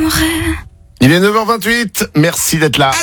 Il est 9h28, merci d'être là.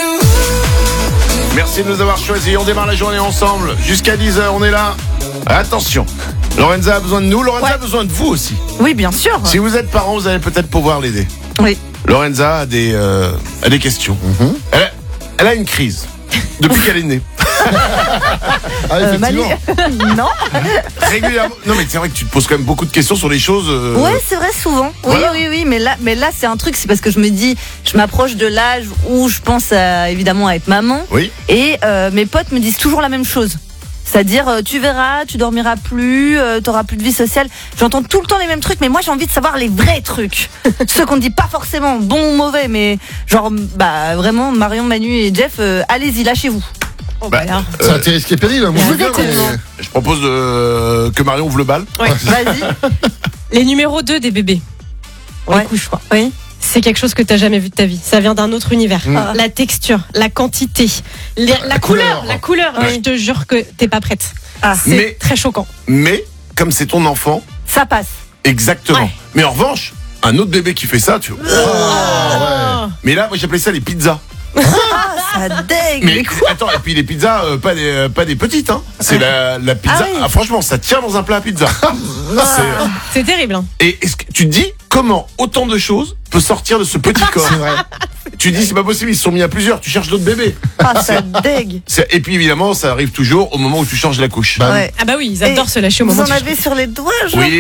Merci de nous avoir choisis, on démarre la journée ensemble. Jusqu'à 10h, on est là. Attention, Lorenza a besoin de nous, Lorenza a besoin de vous aussi. Oui, bien sûr. Si vous êtes parent, vous allez peut-être pouvoir l'aider. Oui. Lorenza a des questions. Elle a une crise depuis qu'elle est née. Manu, non. Régulièrement. Non, mais c'est vrai que tu te poses quand même beaucoup de questions sur les choses. Ouais, c'est vrai, souvent. Voilà. Oui, mais là, c'est un truc, c'est parce que je me dis, je m'approche de l'âge où je pense évidemment à être maman. Oui. Et mes potes me disent toujours la même chose. C'est-à-dire, tu verras, tu dormiras plus, t'auras plus de vie sociale. J'entends tout le temps les mêmes trucs, mais moi j'ai envie de savoir les vrais trucs. Ceux qu'on ne dit pas forcément bons ou mauvais, mais genre, vraiment, Marion, Manu et Jeff, allez-y, lâchez-vous. C'est un risque et péril, moi je veux bien. Je propose que Marion ouvre le bal. Ouais. Vas-y. Les numéros 2 des bébés. On les couche, quoi. Oui. C'est quelque chose que t'as jamais vu de ta vie. Ça vient d'un autre univers. La texture, la quantité, la couleur. La couleur. Ouais. Je te jure que t'es pas prête. C'est Mais- très choquant. Mais, comme c'est ton enfant, Ça passe. exactement. Ouais. Mais en revanche, un autre bébé qui fait ça, tu vois. Mais là, moi j'appelais ça les pizzas. Ça dégue. Mais attends, et puis les pizzas, pas des petites, hein. C'est la pizza. Ah oui. Franchement, ça tient dans un plat à pizza. C'est terrible. Hein. Et est-ce que tu te dis comment autant de choses peut sortir de ce petit corps? C'est vrai. Tu dis c'est pas possible, ils se sont mis à plusieurs. Tu cherches d'autres bébés. Ça dégue. Et puis évidemment, ça arrive toujours au moment où tu changes la couche. Bah, Ouais. Ah bah oui, ils adorent Et se lâcher au Vous moment en du avez sur les doigts, genre. Oui.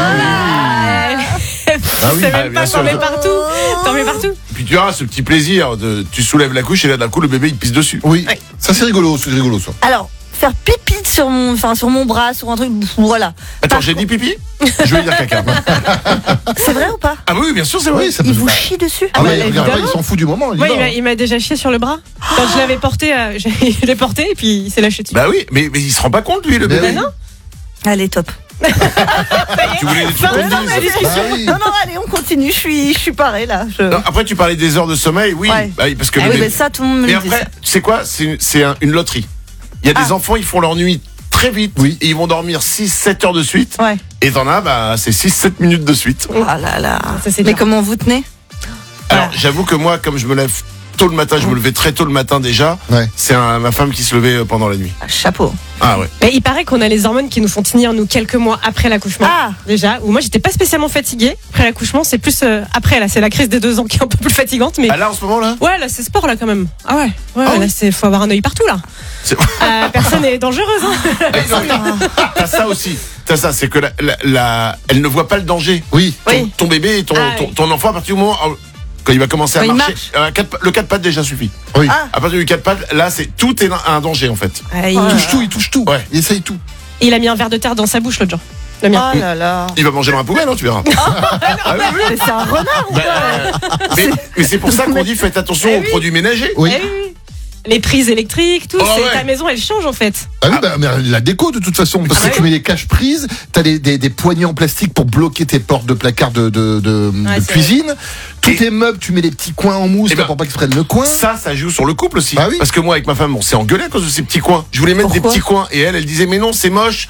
oui. C'est Ah, même bien pas, sûr. t'en mets partout. T'en mets partout. Puis tu as ce petit plaisir tu soulèves la couche et là d'un coup le bébé il pisse dessus. Oui, Ouais. ça c'est rigolo ça. Alors, faire pipi sur mon bras, sur un truc, voilà. Attends, j'ai dit pipi? Je vais dire caca. C'est vrai ou pas? Ah oui, bien sûr, c'est vrai. Oui, ça peut Il vous faire. chie dessus? Ah ouais, bah, regarde pas, évidemment. il s'en fout du moment. il y Ouais, va. il m'a déjà chié sur le bras. Quand je l'avais porté, je l'ai porté et puis il s'est lâché dessus. Bah oui, mais il se rend pas compte lui le Mais bébé. oui. non. Tu Allez, top. voulais des trucs qu'on Non, dise. mais Bah oui. non, allez, on continue. Je suis paré là. Non, après tu parlais des heures de sommeil, oui. Ouais. Bah oui, parce que Ah le oui, bébé- mais ça, tout le monde me Mais le dit. après, tu sais quoi? C'est une loterie. Il y a des enfants, ils font leur nuit très vite. Oui. Et ils vont dormir 6-7 heures de suite. Ouais. Et t'en as, c'est 6-7 minutes de suite. Oh là là. Ça, c'est Mais dur. comment vous tenez? Alors, j'avoue que moi, comme je me lève tôt le matin, je me levais très tôt le matin déjà. Ouais. C'est ma femme qui se levait pendant la nuit. Chapeau. Ah ouais. Mais il paraît qu'on a les hormones qui nous font tenir nous quelques mois après l'accouchement. Ah. Déjà, où moi j'étais pas spécialement fatiguée après l'accouchement, c'est plus après là, c'est la crise des 2 ans qui est un peu plus fatigante, mais Ah là, en ce moment là? ouais là c'est sport là quand même. Ah ouais, Ah là c'est faut avoir un œil partout là. C'est- Personne n'est dangereuse. Hein. T'as ça aussi. T'as ça, c'est que elle ne voit pas le danger. Oui. Oui. Ton bébé et ton oui. enfant, à partir du moment quand il va commencer à Quand il marcher, le 4 pattes déjà suffit. Oui. Ah. À partir du 4 pattes, là, tout est un danger en fait. Il touche tout. Ouais. Il essaye tout. Il a mis un verre de terre dans sa bouche l'autre jour. Le mien. Oh là là. Il va manger dans la poubelle, hein, tu verras. Ah oui, oui. Mais c'est un renard ou Bah, quoi? mais c'est pour ça qu'on dit faites attention aux produits ménagers. Oui. Eh oui. Les prises électriques, tout, Oh, ouais. ta maison elle change en fait. Ah oui, mais la déco de toute façon, parce que tu mets les caches-prises, t'as des poignées en plastique pour bloquer tes portes de placard de c'est cuisine. Tous Et- tes meubles, tu mets des petits coins en mousse Eh ben, pour pas qu'ils se prennent le coin. Ça joue sur le couple aussi. Bah oui. Parce que moi, avec ma femme, on s'est engueulé à cause de ces petits coins. Je voulais mettre Pourquoi des petits coins. Et elle disait, mais non, c'est moche.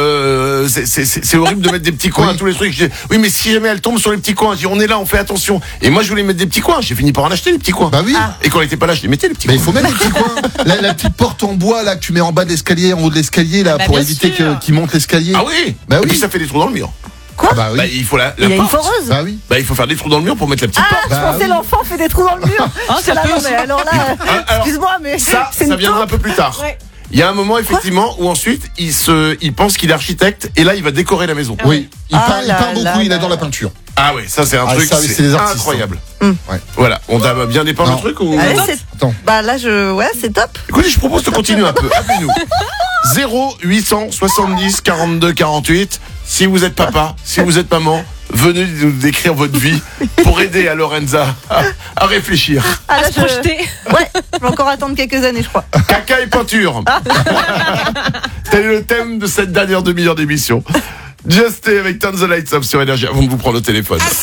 C'est horrible de mettre des petits coins Oui. à tous les trucs. Je dis, oui, mais si jamais elle tombe sur les petits coins, je dis, on est là, on fait attention. Et moi, je voulais mettre des petits coins. J'ai fini par en acheter des petits coins. Bah oui. Et quand elle était pas là, je les mettais, les petits Mais coins. il faut mettre des petits coins. La petite porte en bois là que tu mets en bas de l'escalier, en haut de l'escalier là, Bah, pour bien éviter sûr. qu'il monte l'escalier. Ah oui. Bah Et oui. puis ça fait des trous dans le mur. Ah bah oui. Bah, il faut la Il y a une porte. foreuse. Bah oui. Bah, il faut faire des trous dans le mur pour mettre la petite porte. Je Bah pensais oui. l'enfant fait des trous dans le mur. ça Là, peut non, aussi. mais alors là, alors, excuse-moi, mais Ça c'est une viendra un taupe. peu plus tard. Ouais. Il y a un moment effectivement où ensuite il pense qu'il est architecte et là il va décorer la maison. Oui. Il Ah peint, là beaucoup, là il là adore là. la peinture. Ah ouais, ça c'est un Ah, truc ça, oui, c'est des artistes, incroyable. Ouais. Voilà, on t'a bien dépeint Non. le truc ou Allez, c'est... Attends. Bah là, c'est top. Écoutez, je propose de continuer un peu. Appelez-nous. 0800 70 42 48. Si vous êtes papa, si vous êtes maman, venez nous décrire votre vie pour aider à Lorenza à réfléchir. Ah, À là, se projeter. Ouais, je vais encore attendre quelques années, je crois. Caca et peinture. Tel est le thème de cette dernière demi-heure d'émission. Just Stay avec Turn the Lights Up sur Énergie avant de vous prendre au téléphone.